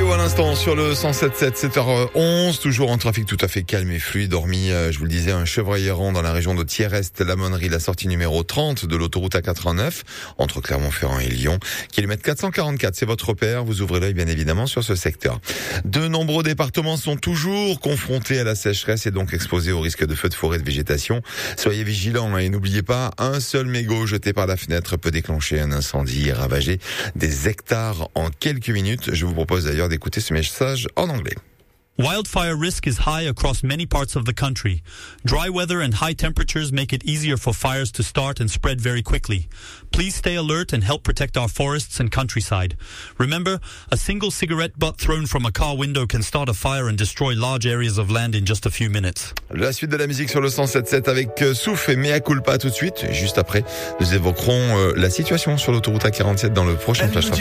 météo à l'instant sur le 107.7, 7h11, toujours en trafic tout à fait calme et fluide, hormis, je vous le disais, un chevreuil errant dans la région de Thiers-Est, la Monnerie, la sortie numéro 30 de l'autoroute A89, entre Clermont-Ferrand et Lyon. Kilomètre 444, c'est votre repère, vous ouvrez l'œil bien évidemment sur ce secteur. De nombreux départements sont toujours confrontés à la sécheresse et donc exposés au risque de feux de forêt et de végétation. Soyez vigilants et n'oubliez pas, un seul mégot jeté par la fenêtre peut déclencher un incendie et ravager des hectares en quelques minutes. Je vous propose d'ailleurs d'écouter ce message en anglais. Wildfire risk is high across many parts of the country. Dry weather and high temperatures make it easier for fires to start and spread very quickly. Please stay alert and help protect our forests and countryside. Remember, a single cigarette butt thrown from a car window can start a fire and destroy large areas of land in just a few minutes. La suite de la musique sur le 107.7 avec Souf et Mea Culpa tout de suite. Juste après, nous évoquerons la situation sur l'autoroute A47 dans le prochain Flash Trafic.